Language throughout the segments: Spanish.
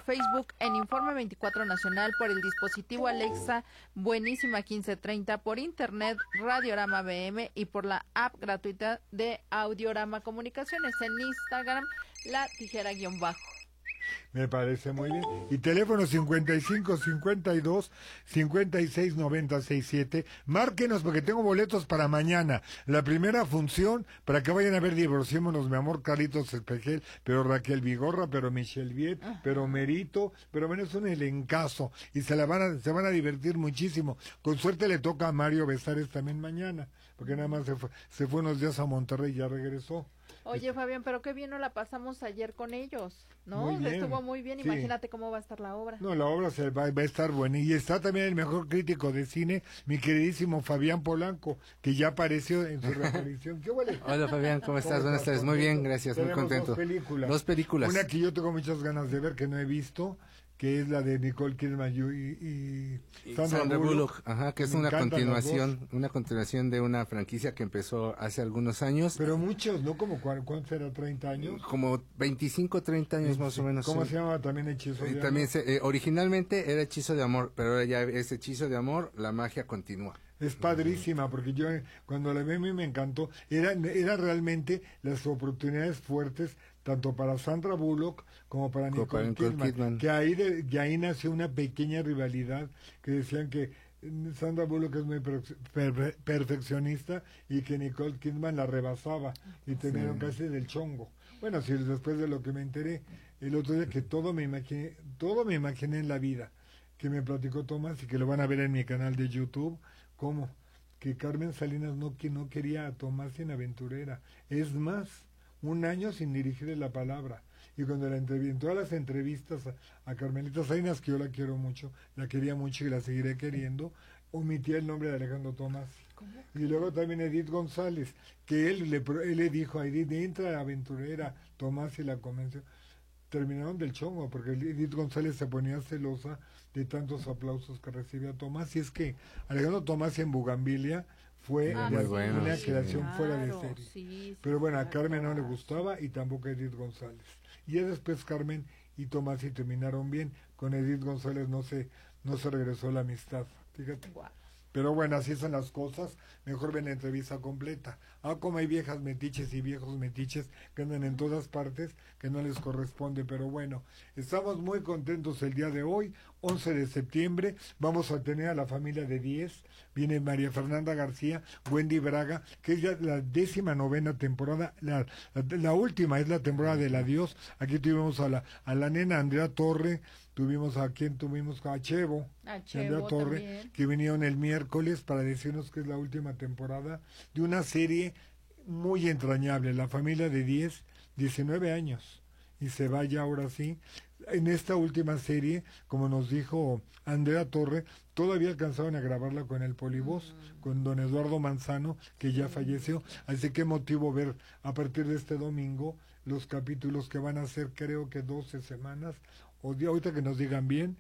Facebook en Informe 24 Nacional, por el dispositivo Alexa Buenísima 1530, por internet Radiorama BM y por la app gratuita de Audiorama Comunicaciones. En Instagram, La Tijera_. Me parece muy bien. Y teléfono 55 52 56 90 67. Márquenos porque tengo boletos para mañana. La primera función para que vayan a ver Divorciémonos, mi amor, Carlitos Espejel, pero Raquel Vigorra, pero Michelle Viet, pero Merito, pero menos un elencazo. Y se van a divertir muchísimo. Con suerte le toca a Mario Besares también mañana, porque nada más se fue unos días a Monterrey y ya regresó. Oye, Fabián, pero qué bien nos la pasamos ayer con ellos, ¿no? Muy bien. Estuvo muy bien, Sí. Imagínate cómo va a estar la obra. No, la obra va a estar buena. Y está también el mejor crítico de cine, mi queridísimo Fabián Polanco, que ya apareció en su reaparición. ¿Qué huele? Hola Fabián, ¿cómo estás? Buenas tardes, muy bien, gracias, muy contento. Dos películas. Una que yo tengo muchas ganas de ver, que no he visto, que es la de Nicole Kidman y Sandra Bullock, que es una continuación de una franquicia que empezó hace algunos años. Pero muchos, ¿no? Como ¿cuántos era? ¿30 años? Como 25, 30 años más o menos. ¿Cómo se llama también Hechizo de también Amor? Originalmente era Hechizo de Amor, pero ahora ya es Hechizo de Amor, la magia continúa. Es padrísima, porque yo cuando la vi a mí me encantó. Era realmente las oportunidades fuertes, tanto para Sandra Bullock como para Nicole Kidman. Que ahí nació una pequeña rivalidad, que decían que Sandra Bullock es muy perfeccionista y que Nicole Kidman la rebasaba y terminaron casi del chongo. Bueno, si después de lo que me enteré el otro día, que todo me imaginé en la vida, que me platicó Tomás y que lo van a ver en mi canal de YouTube. ¿Cómo? Que Carmen Salinas no quería a Tomás sin aventurera. Es más, un año sin dirigirle la palabra. Y cuando en todas las entrevistas a Carmelita Salinas, que yo la quiero mucho, la quería mucho y la seguiré queriendo, omitía el nombre de Alejandro Tomás. ¿Cómo? Y luego también Edith González, que él le dijo a Edith, entra aventurera, Tomás, y la convenció. Terminaron del chongo, porque Edith González se ponía celosa de tantos aplausos que recibía Tomás, y es que Alejandro Tomás en Bugambilia fue una creación fuera de serie. Sí, pero bueno, a Carmen no le gustaba y tampoco a Edith González. Y ya después Carmen y Tomás sí terminaron bien. Con Edith González no se regresó la amistad, fíjate. Wow. Pero bueno, así son las cosas. Mejor ven la entrevista completa. Como hay viejas metiches y viejos metiches que andan en todas partes, que no les corresponde. Pero bueno, estamos muy contentos el día de hoy, 11 de septiembre. Vamos a tener a la familia de 10. Viene María Fernanda García, Wendy Braga, que es ya la 19ª temporada. La última es la temporada del adiós. Aquí tuvimos a la nena Andrea Torre. Tuvimos a Chevo, Andrea Torre, también, que vinieron el miércoles para decirnos que es la última temporada de una serie muy entrañable, La familia de 10, 19 años, y se va ya ahora sí. En esta última serie, como nos dijo Andrea Torre, todavía alcanzaron a grabarla con el Polivoz, con don Eduardo Manzano, que ya falleció, así que emotivo ver a partir de este domingo los capítulos que van a ser, creo que 12 semanas, ahorita que nos digan bien,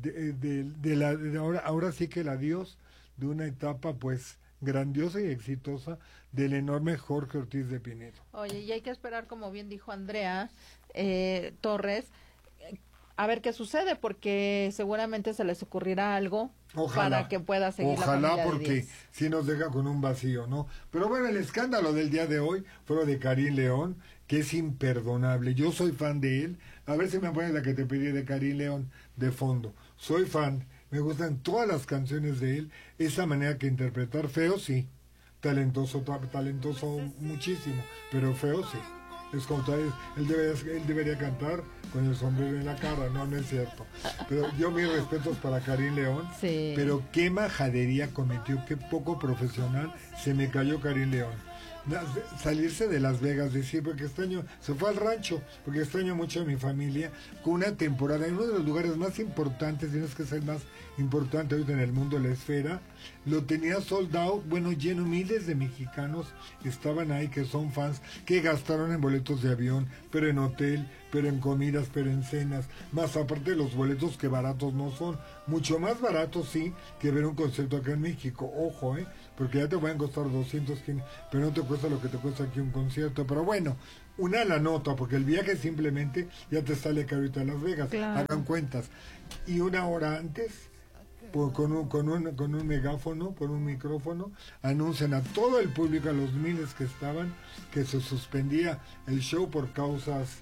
ahora sí que el adiós de una etapa pues grandiosa y exitosa del enorme Jorge Ortiz de Pinedo. Oye, y hay que esperar, como bien dijo Andrea Torres, a ver qué sucede, porque seguramente se les ocurrirá algo. Ojalá, para que pueda seguir ojalá, la porque si nos deja con un vacío, ¿no? Pero bueno, el escándalo del día de hoy fue lo de Karim León, que es imperdonable. Yo soy fan de él. A ver si me pones la que te pedí de Karim León de fondo. Soy fan, me gustan todas las canciones de él. Esa manera que interpretar, feo sí, talentoso muchísimo, pero feo sí. Es como él debería cantar con el sombrero en la cara, no es cierto. Pero yo mis respetos para Karim León, sí. Pero qué majadería cometió, qué poco profesional se me cayó Karim León. Salirse de Las Vegas, decir, porque se fue al rancho, porque extraño mucho a mi familia, con una temporada en uno de los lugares más importantes, tienes que ser más importante ahorita en el mundo, la esfera, lo tenía sold out, bueno, lleno, miles de mexicanos estaban ahí que son fans, que gastaron en boletos de avión, pero en hotel, pero en comidas, pero en cenas, más aparte de los boletos que baratos no son, mucho más baratos sí que ver un concierto acá en México, ojo, porque ya te van a costar 200, pero no te cuesta lo que te cuesta aquí un concierto, pero bueno, una la nota, porque el viaje simplemente ya te sale carito a Las Vegas, claro. Hagan cuentas, y una hora antes con un megáfono, por un micrófono, anuncian a todo el público, a los miles que estaban, que se suspendía el show por causas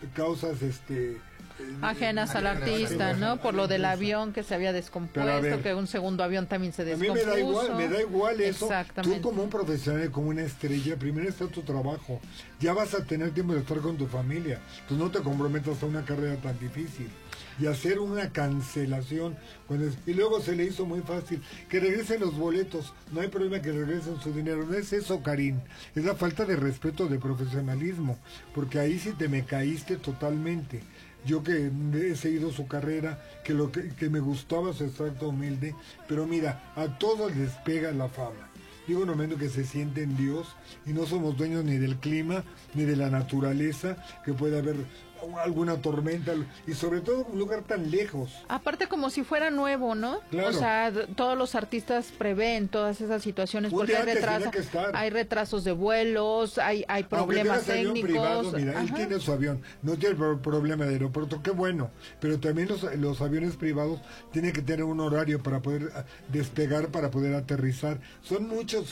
ajenas al artista, ¿no? Por lo del avión que se había descompuesto, que un segundo avión también se descompuso. A mí me da igual eso. Exactamente. Tú como un profesional, como una estrella, primero está tu trabajo. Ya vas a tener tiempo de estar con tu familia. Tú no te comprometas a una carrera tan difícil. Y hacer una cancelación. Y luego se le hizo muy fácil. Que regresen los boletos. No hay problema que regresen su dinero. No es eso, Karin. Es la falta de respeto, de profesionalismo. Porque ahí sí te me caíste totalmente. Yo que he seguido su carrera, que me gustaba su extracto humilde, pero mira, a todos les pega la fama. Llega un momento que se siente en Dios y no somos dueños ni del clima, ni de la naturaleza, que puede haber alguna tormenta y sobre todo un lugar tan lejos. Aparte como si fuera nuevo, ¿no? Claro. O sea, todos los artistas prevén todas esas situaciones porque hay retrasos de vuelos, hay problemas técnicos. Privado, mira, él tiene su avión, no tiene problema de aeropuerto, qué bueno, pero también los aviones privados tienen que tener un horario para poder despegar, para poder aterrizar. Son muchas,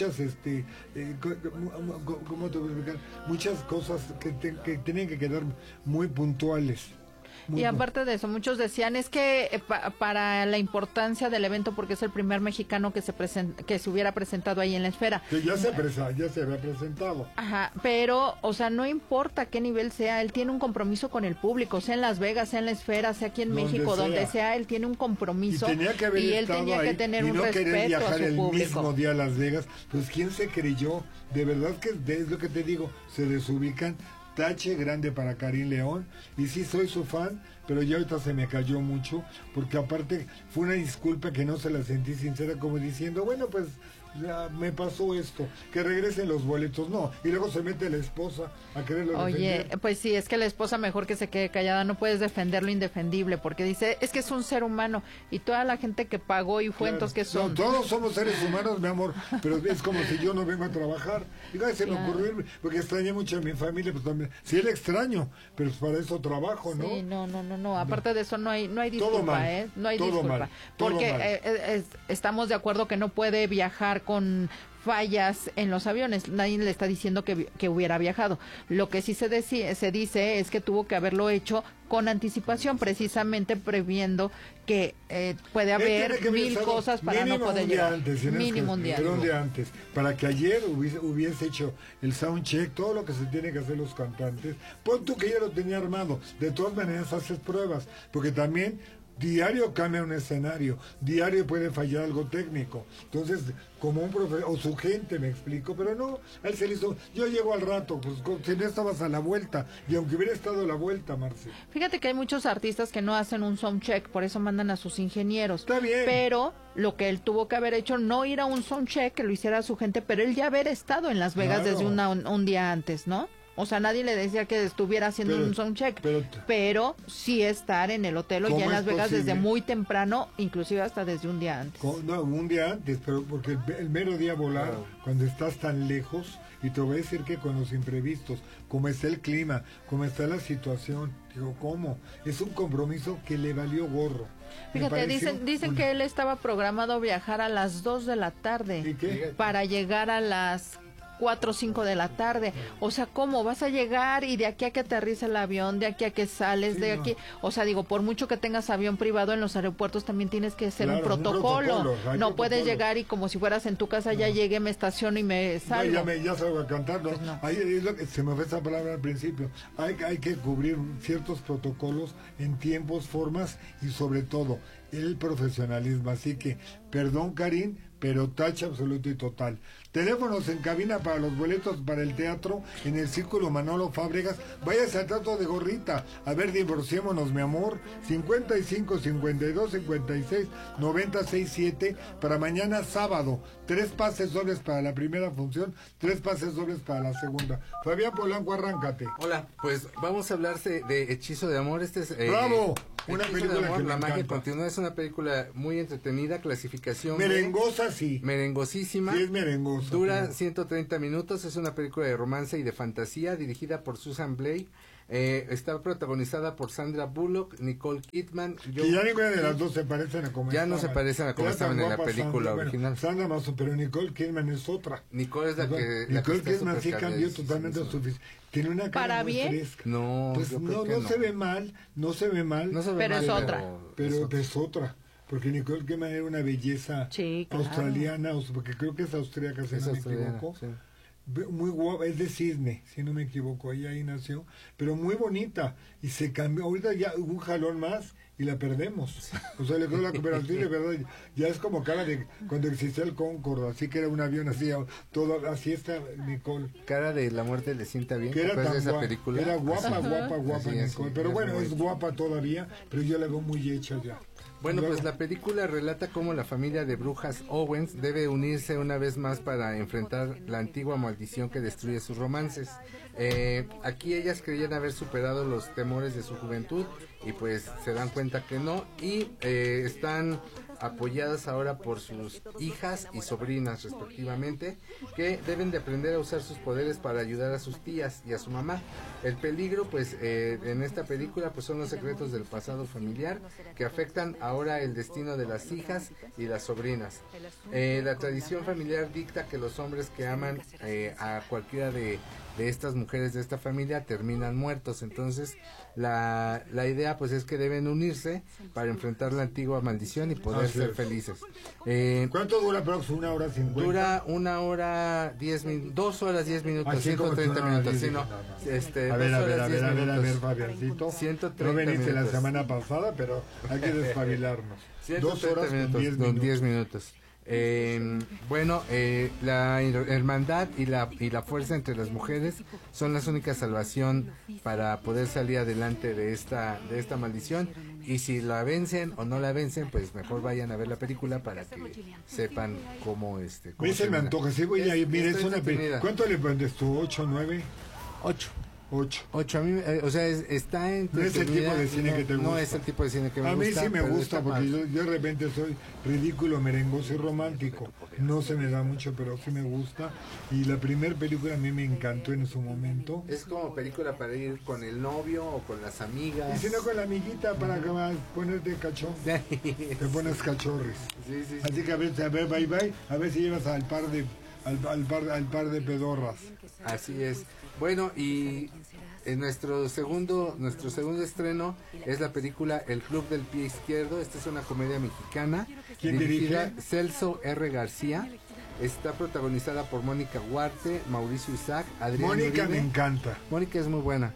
¿cómo te voy a explicar? Muchas cosas que tienen que quedar muy puntuales. Y aparte de eso, muchos decían es que para la importancia del evento, porque es el primer mexicano que se hubiera presentado ahí en la esfera. Que ya se había presentado. Ajá, pero, o sea, no importa qué nivel sea, él tiene un compromiso con el público, sea en Las Vegas, sea en la esfera, sea aquí en México, donde sea, él tiene un compromiso y él tenía que tener un respeto a su público. El mismo día a Las Vegas, pues ¿quién se creyó? De verdad que es lo que te digo, se desubican. Tache grande para Karin León, y sí soy su fan, pero ya ahorita se me cayó mucho, porque aparte fue una disculpa que no se la sentí sincera, como diciendo, bueno, pues ya me pasó esto, que regresen los boletos, no, y luego se mete la esposa a quererlo defender. Oye, pues sí, es que la esposa mejor que se quede callada, no puedes defender lo indefendible, porque dice, es que es un ser humano, y toda la gente que pagó y fue, entonces, ¿qué son? No, todos somos seres humanos, mi amor, pero es como si yo no vengo a trabajar, digo, se me ocurrió, porque extrañé mucho a mi familia, pues también, sí era extraño, pero para eso trabajo, ¿no? Sí, no, aparte de eso no hay disculpa, no hay disculpa, porque estamos de acuerdo que no puede viajar con fallas en los aviones, nadie le está diciendo que hubiera viajado. Lo que sí se dice es que tuvo que haberlo hecho con anticipación, precisamente previendo que puede haber mil cosas para no poder llegar. Mínimo un día antes, para que ayer hubiese hecho el soundcheck, todo lo que se tiene que hacer los cantantes. Pon tú que ya lo tenía armado, de todas maneras haces pruebas, porque también diario cambia un escenario, diario puede fallar algo técnico. Entonces, como un profesor, o su gente, me explico, pero no, a él se le hizo, yo llego al rato, pues si no estabas a la vuelta, y aunque hubiera estado a la vuelta, Marce. Fíjate que hay muchos artistas que no hacen un soundcheck, por eso mandan a sus ingenieros. Está bien. Pero lo que él tuvo que haber hecho, no ir a un soundcheck, que lo hiciera su gente, pero él ya haber estado en Las Vegas desde un día antes, ¿no? O sea, nadie le decía que estuviera haciendo un soundcheck, pero sí estar en el hotel o ya en Las Vegas desde muy temprano, inclusive hasta desde un día antes. No, un día antes, pero porque el mero día volar, cuando estás tan lejos, y te voy a decir que con los imprevistos, como está el clima, como está la situación, digo, ¿cómo? Es un compromiso que le valió gorro. Fíjate, dicen que él estaba programado a viajar a las 2 de la tarde. ¿Y qué? Para llegar a las 4 o 5 de la tarde. O sea, ¿cómo? Vas a llegar y de aquí a que aterriza el avión, de aquí a que sales, sí, de aquí... O sea, digo, por mucho que tengas avión privado en los aeropuertos, también tienes que hacer un protocolo. No puedes llegar y como si fueras en tu casa, ya llegué, me estaciono y me salgo. Ya salgo a cantar, ¿no? Pues no. Ahí es lo que se me fue esa palabra al principio. Hay que cubrir ciertos protocolos en tiempos, formas y sobre todo el profesionalismo. Así que, perdón, Karin, pero tache absoluto y total. Teléfonos en cabina para los boletos para el teatro en el Círculo Manolo Fábregas. Váyase al Teatro de Gorrita. A ver, divorciémonos, mi amor. 55 52 56 96 7 para mañana sábado. 3 pases dobles para la primera función, 3 pases dobles para la segunda. Fabián Polanco, arráncate. Hola, pues vamos a hablar de Hechizo de Amor. ¡Bravo! Una Hechizo película de Amor, que me La magia encanta. continúa. Es una película muy entretenida, clasificación Merengosa, sí. merengosísima. Sí, es merengosa. Dura sí. 130 minutos. Es una película de romance y de fantasía dirigida por Susan Blake. Está protagonizada por Sandra Bullock, Nicole Kidman. Que ya ninguna de las dos se parecen a como Ya no estaban. se parecen a como Era tan estaban en la guapa película Sandra, original. Bueno, Sandra Mazo, pero Nicole Kidman es otra. Nicole es la que Nicole está Kidman sí supercargada, cambió sí, totalmente sí, sí. su físico. Tiene una cara ¿Para muy bien? fresca. No, Pues yo creo no, que no se ve mal, no se ve mal. No se ve Pero mal, es otra. Pero es otra. Porque Nicole Kidman era una belleza Sí, claro. australiana, porque creo que es austríaca, si Es no me australiana, equivoco. sí. Muy guapa, es de Sydney, si no me equivoco, ella ahí nació, pero muy bonita, y se cambió, ahorita ya un jalón más y la perdemos, o sea, le quedó la cooperación, de verdad, ya es como cara de cuando existía el Concorde, así que era un avión así, todo, así está Nicole. Cara de la muerte le sienta bien. Que ¿Te era acuerdas tan de esa guapa, película? era guapa, Así. guapa Así, Nicole, así, pero ya bueno, muy es bonita. guapa todavía, pero yo la veo muy hecha ya. Bueno, Luego, pues la película relata cómo la familia de brujas Owens debe unirse una vez más para enfrentar la antigua maldición que destruye sus romances. Aquí ellas creían haber superado los temores de su juventud y pues se dan cuenta que no, y están apoyadas ahora por sus hijas y sobrinas respectivamente, que deben de aprender a usar sus poderes para ayudar a sus tías y a su mamá. El peligro pues en esta película pues son los secretos del pasado familiar que afectan ahora el destino de las hijas y las sobrinas. La tradición familiar dicta que los hombres que aman a cualquiera de estas mujeres de esta familia terminan muertos. Entonces la idea pues es que deben unirse para enfrentar la antigua maldición y poder Así ser es. felices. ¿Cuánto dura, Prox? ¿1 hora 50? Dura 1 hora 10 minutos, 2 horas 10 minutos, Así como 130 que 1 hora minutos, 10 sí, no, minutos. A 2 ver, horas 10 minutos. Fabiancito. 130 No veniste la minutos. semana pasada, pero hay que despabilarnos. 2 horas 130 con 10 minutos, con minutos. 10 minutos. Bueno, la hermandad y la fuerza entre las mujeres son las únicas salvación para poder salir adelante de esta maldición, y si la vencen o no la vencen, pues mejor vayan a ver la película para que sepan cómo A cómo mí se me termina. antoja, sí, güey, ahí, mira, es Está una entretenida. ¿Cuánto le pones tú? ¿8, 9? 8. 8. A mí, o sea, está No es el tipo de cine que te gusta. No es el tipo de cine que me A gusta. mí sí me pero gusta está porque padre. yo de repente soy ridículo, merengoso y romántico. No se me da mucho, pero sí me gusta. Y la primera película a mí me encantó en su momento. Es como película para ir con el novio o con las amigas. Y si no con la amiguita para que vas a ponerte cachón. Te pones cachorris. Sí, sí, sí. Así que a ver, bye bye, a ver si llevas al par de al par de pedorras. Así es. Bueno, y en nuestro segundo estreno es la película El Club del Pie Izquierdo. Esta es una comedia mexicana. ¿Quién dirigida dirige? Celso R. García. Está protagonizada por Mónica Huarte, Mauricio Isaac, Adrián Mónica me Uribe. encanta. Mónica es muy buena,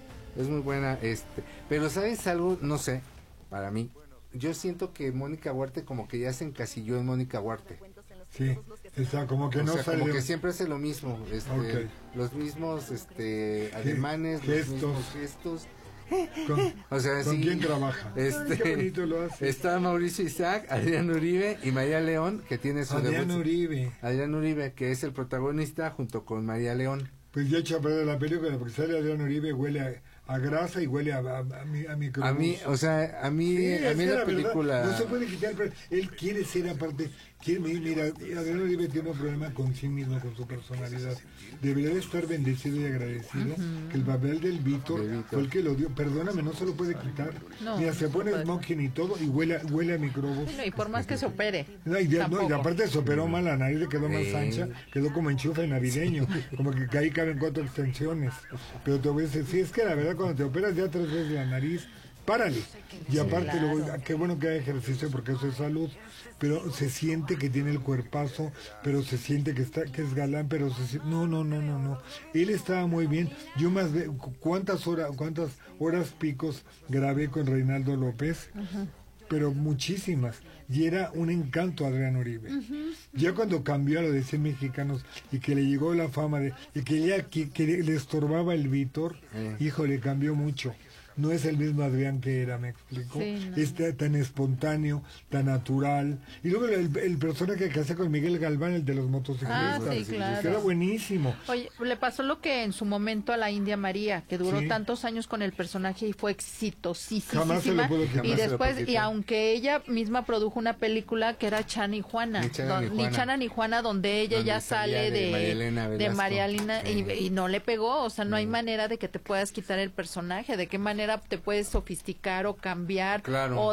pero ¿sabes algo? No sé, para mí, yo siento que Mónica Huarte como que ya se encasilló en Mónica Huarte. Sí, está como que O no sea, sale como de- que siempre hace lo mismo, Ok. los mismos ademanes, gestos. los mismos gestos. ¿Con, O sea, ¿con sí, quién trabaja? Ay, qué bonito lo hace. está Mauricio Isaac, Adrián Uribe y María León, que tiene su Adrián debut. Uribe. Adrián Uribe, que es el protagonista junto con María León. Pues ya echa a perder la película porque sale Adrián Uribe, huele a grasa y huele a microbús. A mí, o sea, a mí, Sí, a es mí que la verdad, película... no se puede quitar, pero él quiere ser aparte. Mira, Adrián Uribe tiene un problema con sí mismo, con su personalidad. Debería de estar bendecido y agradecido que el papel del Víctor De Víctor. fue el que lo dio. Perdóname, no se lo puede quitar. No, Mira, se pone no puede. smoking y todo y huele a microbús. Bueno, y por más que se opere. No, y tampoco. aparte se operó mal, la nariz le quedó más Sí. ancha, quedó como enchufe navideño, como que ahí caben 4 extensiones. Pero te voy a decir, sí, es que la verdad cuando te operas ya 3 veces la nariz, párale. Y aparte, claro. luego, qué bueno que hay ejercicio porque eso es salud. Pero se siente que tiene el cuerpazo, pero se siente que es galán, pero no. Él estaba muy bien. Yo más cuántas horas picos grabé con Reinaldo López. pero muchísimas. Y era un encanto Adrián Uribe. Ya cuando cambió a lo de 100 mexicanos y que le llegó la fama y que le estorbaba el Víctor, híjole, cambió mucho. No es el mismo Adrián que era, ¿me explico? Sí, no. Este tan espontáneo, tan natural. Y luego el personaje que hacía con Miguel Galván, el de los motociclistas, Ah, sí, claro. que era buenísimo. Oye, le pasó lo que en su momento a la India María, que duró Sí. tantos años con el personaje y fue exitosísima. Jamás se lo pudo quitar. Y Jamás se lo después, pudo y quitar. aunque ella misma produjo una película que era Chana y Juana, Ni Chana ni Juana. Ni Chana ni Juana, donde ella Donde ya salía sale de María Elena de Velasco. María Elena Sí. y no le pegó, o sea, no hay manera de que te puedas quitar el personaje, de qué manera te puedes sofisticar o cambiar Claro. o